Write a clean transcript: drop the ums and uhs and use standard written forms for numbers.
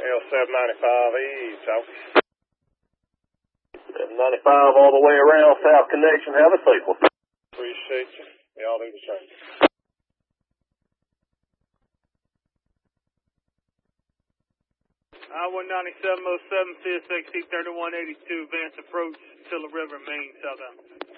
L795E, South. 795 all the way around South Connection. Have a safe one. Appreciate you. Y'all do the same. I-19707, CSX 3182, advance approach, Tiller River, Maine, southbound.